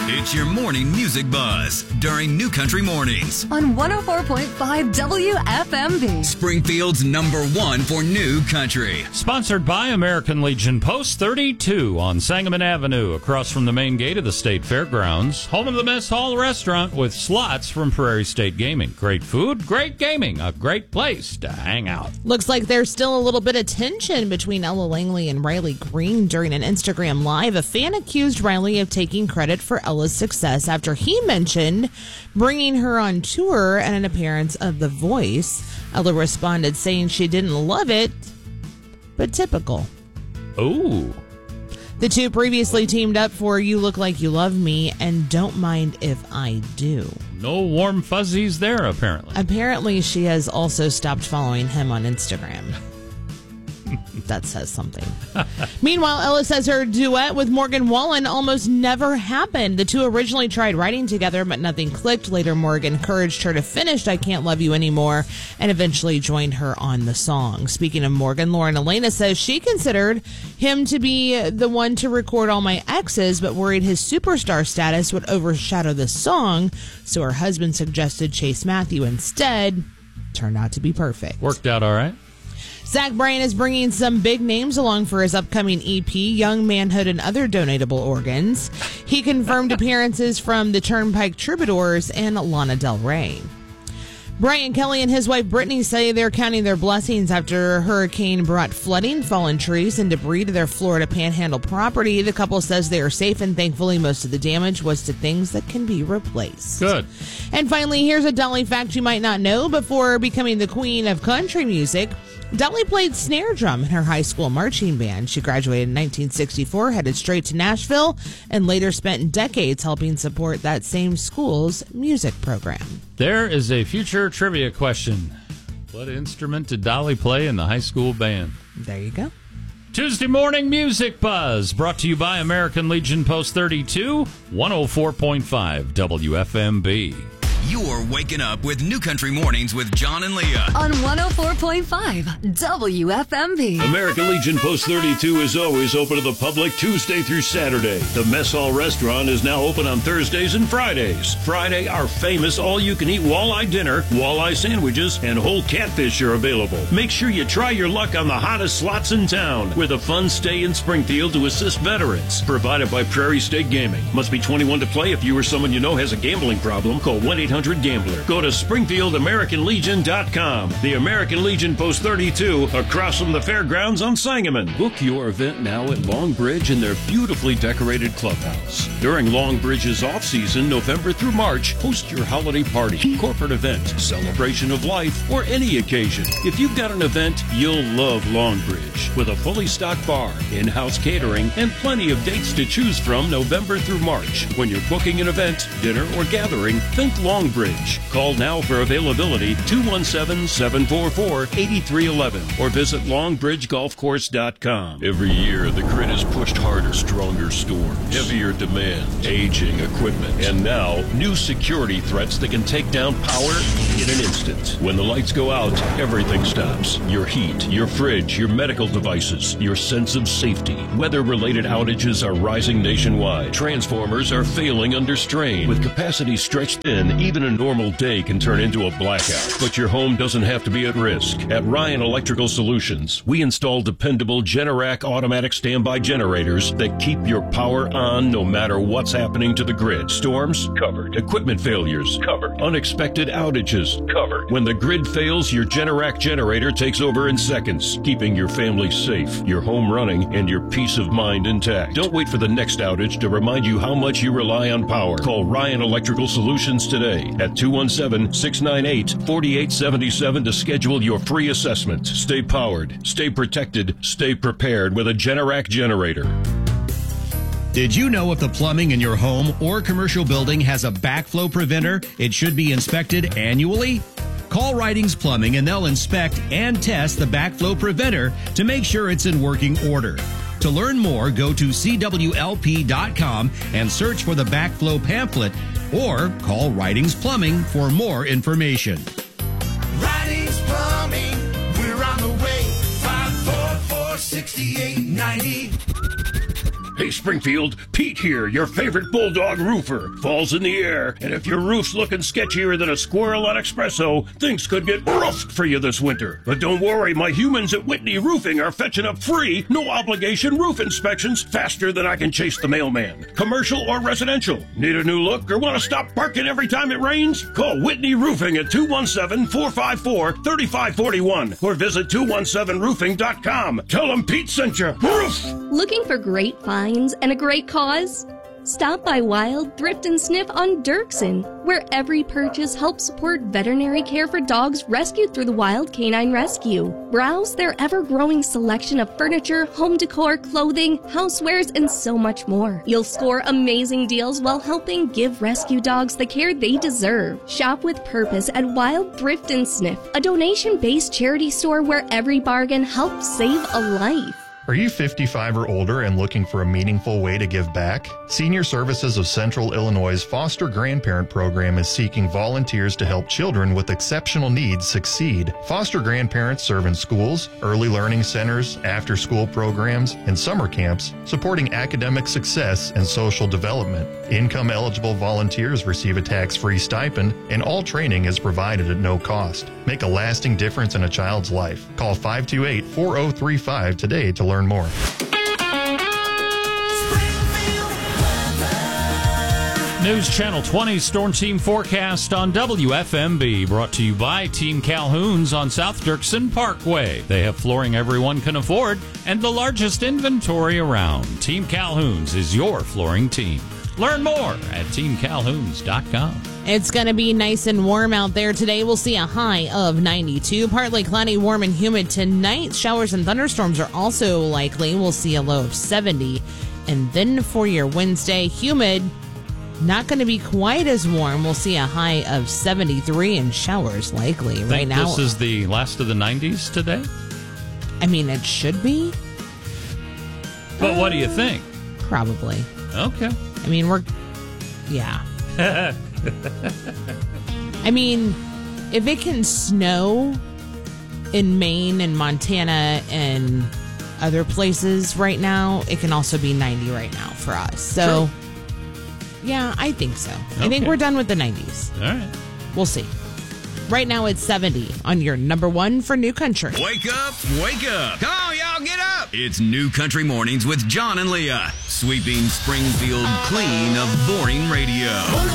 It's your morning music buzz during New Country Mornings on 104.5 WFMB. Springfield's #1 for new country. Sponsored by American Legion Post 32 on Sangamon Avenue, across from the main gate of the State Fairgrounds. Home of the Mess Hall Restaurant with slots from Prairie State Gaming. Great food, great gaming, a great place to hang out. Looks like there's still a little bit of tension between Ella Langley and Riley Green during an Instagram Live. A fan accused Riley of taking credit for Ella's success after he mentioned bringing her on tour at an appearance of The Voice. Ella responded saying she didn't love it, but typical. Oh. The two previously teamed up for You Look Like You Love Me and Don't Mind If I Do. No warm fuzzies there, apparently. Apparently, she has also stopped following him on Instagram. That says something. Meanwhile, Ella says her duet with Morgan Wallen almost never happened. The two originally tried writing together, but nothing clicked. Later, Morgan encouraged her to finish I Can't Love You Anymore and eventually joined her on the song. Speaking of Morgan, Lauren Elena says she considered him to be the one to record All My Exes, but worried his superstar status would overshadow the song, so her husband suggested Chase Matthew instead. Turned out to be perfect. Worked out all right. Zach Bryan is bringing some big names along for his upcoming EP, Young Manhood and Other Donatable Organs. He confirmed appearances from the Turnpike Troubadours and Lana Del Rey. Brian Kelly and his wife Brittany say they're counting their blessings after a hurricane brought flooding, fallen trees, and debris to their Florida Panhandle property. The couple says they are safe, and thankfully most of the damage was to things that can be replaced. Good. And finally, here's a Dolly fact you might not know. Before becoming the queen of country music, Dolly played snare drum in her high school marching band. She graduated in 1964, headed straight to Nashville, and later spent decades helping support that same school's music program. There is a future trivia question. What instrument did Dolly play in the high school band? There you go. Tuesday Morning Music Buzz, brought to you by American Legion Post 32, 104.5 WFMB. You're waking up with New Country Mornings with John and Leah on 104.5 WFMB. American Legion Post 32 is always open to the public Tuesday through Saturday. The Mess Hall Restaurant is now open on Thursdays and Fridays. Friday, our famous all-you-can-eat walleye dinner, walleye sandwiches, and whole catfish are available. Make sure you try your luck on the hottest slots in town with a fun stay in Springfield to assist veterans. Provided by Prairie State Gaming. Must be 21 to play. If you or someone you know has a gambling problem, call 1-800-GAMBLER. Go to SpringfieldAmericanLegion.com. The American Legion Post 32 across from the fairgrounds on Sangamon. Book your event now at Longbridge in their beautifully decorated clubhouse. During Longbridge's off-season, November through March, host your holiday party, corporate event, celebration of life, or any occasion. If you've got an event, you'll love Longbridge. With a fully stocked bar, in-house catering, and plenty of dates to choose from November through March. When you're booking an event, dinner, or gathering, think Longbridge. Call now for availability 217-744-8311 or visit longbridgegolfcourse.com. Every year, the grid is pushed harder, stronger storms, heavier demand, aging equipment, and now new security threats that can take down power in an instant. When the lights go out, everything stops. Your heat, your fridge, your medical devices, your sense of safety. Weather-related outages are rising nationwide. Transformers are failing under strain. With capacity stretched thin, even a normal day can turn into a blackout. But your home doesn't have to be at risk. At Ryan Electrical Solutions, we install dependable Generac automatic standby generators that keep your power on no matter what's happening to the grid. Storms? Covered. Equipment failures? Covered. Unexpected outages? Covered. When the grid fails, your Generac generator takes over in seconds, keeping your family safe, your home running, and your peace of mind intact. Don't wait for the next outage to remind you how much you rely on power. Call Ryan Electrical Solutions today at 217-698-4877 to schedule your free assessment. Stay powered, stay protected, stay prepared with a Generac generator. Did you know if the plumbing in your home or commercial building has a backflow preventer, it should be inspected annually? Call Ridings Plumbing and they'll inspect and test the backflow preventer to make sure it's in working order. To learn more, go to CWLP.com and search for the backflow pamphlet or call Ridings Plumbing for more information. Ridings Plumbing, we're on the way. 544-6890. Hey, Springfield, Pete here, your favorite bulldog roofer. Fall's in the air, and if your roof's looking sketchier than a squirrel on espresso, things could get roughed for you this winter. But don't worry, my humans at Whitney Roofing are fetching up free, no-obligation roof inspections faster than I can chase the mailman. Commercial or residential. Need a new look or want to stop barking every time it rains? Call Whitney Roofing at 217-454-3541 or visit 217roofing.com. Tell them Pete sent you. Roof! Looking for great finds and a great cause? Stop by Wild Thrift and Sniff on Dirksen, where every purchase helps support veterinary care for dogs rescued through the Wild Canine Rescue. Browse their ever-growing selection of furniture, home decor, clothing, housewares, and so much more. You'll score amazing deals while helping give rescue dogs the care they deserve. Shop with purpose at Wild Thrift and Sniff, a donation-based charity store where every bargain helps save a life. Are you 55 or older and looking for a meaningful way to give back? Senior Services of Central Illinois' Foster Grandparent Program is seeking volunteers to help children with exceptional needs succeed. Foster grandparents serve in schools, early learning centers, after-school programs, and summer camps, supporting academic success and social development. Income-eligible volunteers receive a tax-free stipend, and all training is provided at no cost. Make a lasting difference in a child's life. Call 528-4035 today to learn more. News Channel 20 Storm Team Forecast on WFMB, brought to you by Team Calhoun's on South Dirksen Parkway. They have flooring everyone can afford and the largest inventory around. Team Calhoun's is your flooring team. Learn more at teamcalhouns.com. It's going to be nice and warm out there today. We'll see a high of 92. Partly cloudy, warm, and humid tonight. Showers and thunderstorms are also likely. We'll see a low of 70. And then for your Wednesday, humid, not going to be quite as warm. We'll see a high of 73 and showers likely. Right now, this is the last of the 90s today? I mean, it should be. But what do you think? Probably. Okay. I mean, yeah. I mean, if it can snow in Maine and Montana and other places right now, it can also be 90 right now for us. So, yeah, I think so. Okay. I think we're done with the 90s. All right. We'll see. Right now it's 70 on your number one for New Country. Wake up, wake up. Come on, y'all, get up. It's New Country Mornings with John and Leah. Sweeping Springfield clean of boring radio.